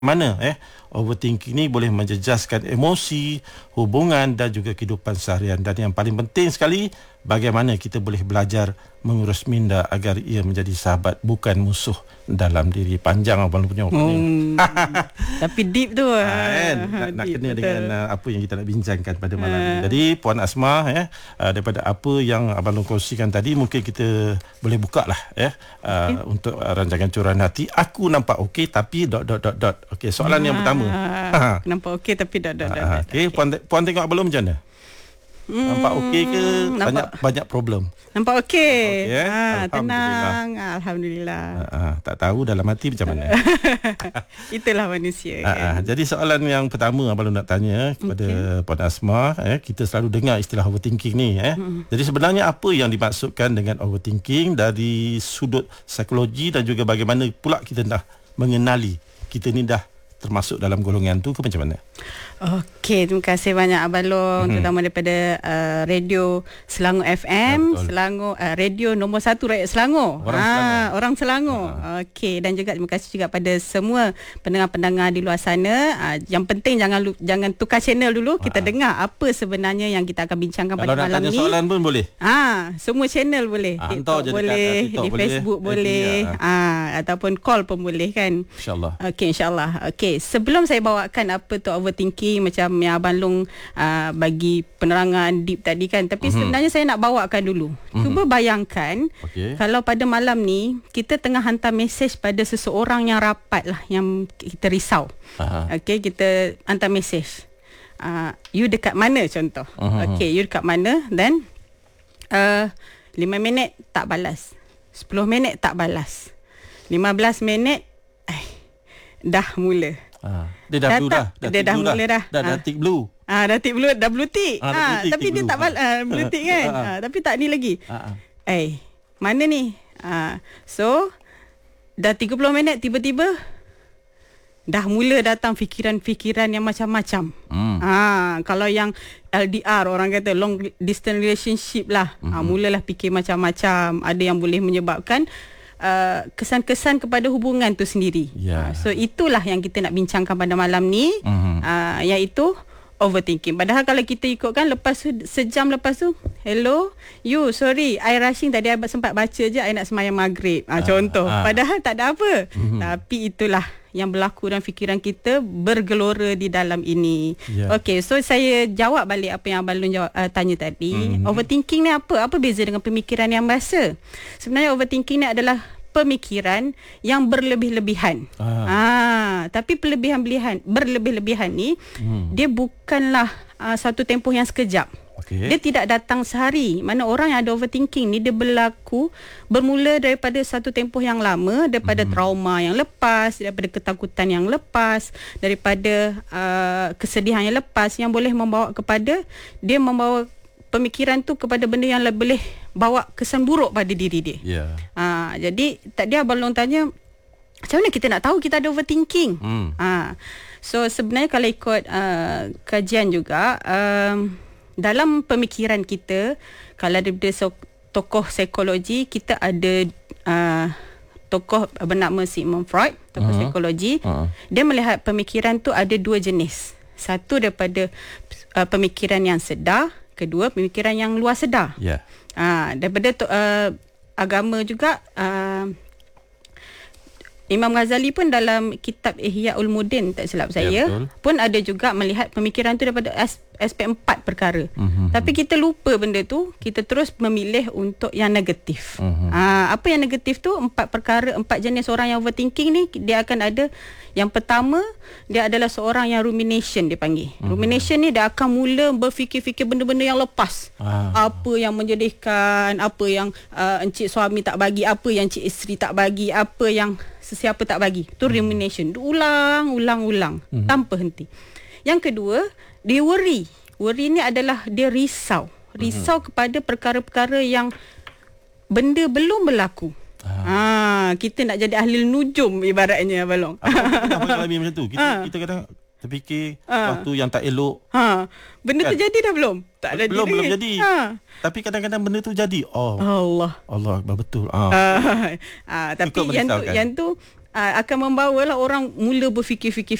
mana overthinking ni boleh menjejaskan emosi, hubungan dan juga kehidupan seharian. Dan yang paling penting sekali, bagaimana kita boleh belajar mengurus minda agar ia menjadi sahabat bukan musuh dalam diri. Panjang abang punya opening. Tapi deep tu. Nak deep, kena betul. dengan apa yang kita nak bincangkan pada malam ini. Jadi Puan Asma, daripada apa yang abang Long kongsikan tadi, mungkin kita boleh buka lah untuk rancangan curahan hati. Aku nampak okey tapi ... Okey, soalan yang pertama. Nampak okey tapi ... Okey, puan tengok abang Long macam mana? Nampak okey ke banyak problem? Nampak okey. Tenang. Alhamdulillah. Tak tahu dalam hati macam mana. Itulah manusia. Jadi soalan yang pertama abang Long nak tanya kepada Puan Asma, kita selalu dengar istilah overthinking ni. Jadi sebenarnya apa yang dimaksudkan dengan overthinking dari sudut psikologi dan juga bagaimana pula kita dah mengenali kita ni dah termasuk dalam golongan tu ke macam mana? Okey, terima kasih banyak Abang Long, terutama daripada Radio Selangor FM, Selangor, radio nombor 1 rakyat Selangor. Orang Selangor. Okey, dan juga terima kasih juga pada semua pendengar-pendengar di luar sana. Yang penting jangan tukar channel dulu, kita dengar apa sebenarnya yang kita akan bincangkan pada malam ni. Kalau nak tanya soalan pun boleh. Semua channel boleh. TikTok boleh, di Facebook boleh, ataupun call pun boleh kan. InsyaAllah. Okey, insyaAllah. Okey, sebelum saya bawakan apa tu overthinking macam yang Abang Long bagi penerangan deep tadi kan, tapi sebenarnya saya nak bawakan dulu. Cuba bayangkan kalau pada malam ni kita tengah hantar mesej pada seseorang yang rapat lah, yang kita risau. Okey, kita hantar mesej, you dekat mana contoh. Okey, you dekat mana, then 5 minit tak balas, 10 minit tak balas, 15 minit dah mula. Dia dah blue dah. Dia dah mula dah. Dah tick blue. Dah tick blue, dah blue tick. Tapi dia tak blue tick kan. Tapi tak ni lagi. Mana ni? So dah 30 minit tiba-tiba dah mula datang fikiran-fikiran yang macam-macam. Kalau yang LDR, orang kata long distance relationship lah, mulalah fikir macam-macam. Ada yang boleh menyebabkan kesan-kesan kepada hubungan tu sendiri. So itulah yang kita nak bincangkan pada malam ni, iaitu overthinking. Padahal kalau kita ikutkan, lepas tu, sejam lepas tu, hello, you, sorry, I rushing tadi, I sempat baca je, I nak semayang maghrib. Contoh. Padahal tak ada apa. Tapi itulah yang berlaku dalam fikiran kita, bergelora di dalam ini. Okey, so saya jawab balik apa yang Abang Long tanya tadi. Overthinking ni apa? Apa beza dengan pemikiran yang biasa? Sebenarnya overthinking ni adalah pemikiran yang berlebih-lebihan. Tapi berlebih-lebihan ni dia bukanlah satu tempoh yang sekejap. Dia tidak datang sehari. Mana orang yang ada overthinking ni, dia bermula daripada satu tempoh yang lama, daripada trauma yang lepas, daripada ketakutan yang lepas, daripada kesedihan yang lepas, yang boleh membawa kepada dia membawa pemikiran tu kepada benda yang boleh bawa kesan buruk pada diri dia. Jadi tadi Abang Long tanya, macam mana kita nak tahu kita ada overthinking? So sebenarnya kalau ikut kajian juga, dalam pemikiran kita, kalau daripada tokoh psikologi, kita ada tokoh bernama Sigmund Freud, tokoh psikologi. Dia melihat pemikiran tu ada dua jenis. Satu daripada pemikiran yang sedar, kedua pemikiran yang luar sedar. Daripada agama juga, Imam Ghazali pun dalam kitab Ihya Ulumuddin, tak silap saya, pun ada juga melihat pemikiran tu daripada aspek 4 perkara. Tapi kita lupa benda tu, kita terus memilih untuk yang negatif. Apa yang negatif tu? 4 perkara, 4 jenis orang yang overthinking ni, dia akan ada. Yang pertama, dia adalah seorang yang rumination, dia panggil. Rumination ni dia akan mula berfikir-fikir benda-benda yang lepas. Apa yang menjadikan, apa yang encik suami tak bagi, apa yang encik isteri tak bagi, apa yang sesiapa tak bagi. Tu rumination. Ulang tanpa henti. Yang kedua, dia worry. Worry ni adalah dia risau. Risau kepada perkara-perkara yang benda belum berlaku. Kita nak jadi ahli nujum ibaratnya, Abang Long. Apa mengalami macam tu? Kita kadang terfikir waktu yang tak elok. Benda tu jadi dah belum? Tak ada. Belum jadi. Tapi kadang-kadang benda tu jadi. Allah betul. Tapi yang tu akan membawalah orang mula berfikir-fikir